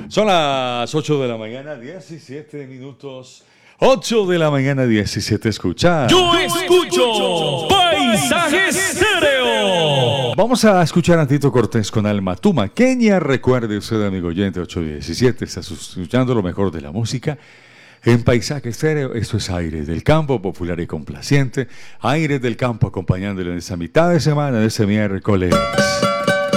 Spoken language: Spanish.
Son las 8 de la mañana, 17 minutos. 8 de la mañana, 17. Escucha. Yo escucho Paisaje Estéreo. Vamos a escuchar a Tito Cortés con Alma Tumaqueña. Recuerde usted, amigo oyente, 817. Está escuchando lo mejor de la música en Paisaje Estéreo. Esto es Aires del Campo, popular y complaciente. Aires del Campo, acompañándole en esta mitad de semana, de este miércoles.